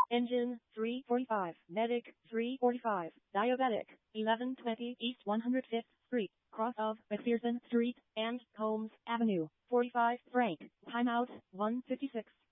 Engine, 345. Medic, 345. Diabetic, 1120 East 105th Street, cross of McPherson Street and Holmes Avenue, 45 Frank. Timeout, 1:56.